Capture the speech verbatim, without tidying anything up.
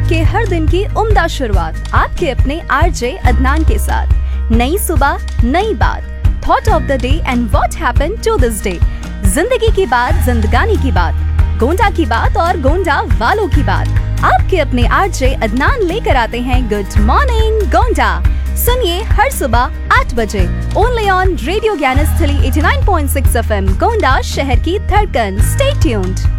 आपके हर दिन की उम्दा शुरुआत आपके अपने आरजे अदनान के साथ। नई सुबह, नई बात, thought of the day and what happened to this day. जिंदगी की बात, जिंदगानी की बात, गोंडा की बात और गोंडा वालों की बात। आपके अपने आरजे अदनान लेकर आते हैं गुड मॉर्निंग गोंडा। सुनिए हर सुबह आठ बजे only on radio Gyansthali eighty nine point six F M, Gonda शहर की धड़कन। Stay tuned.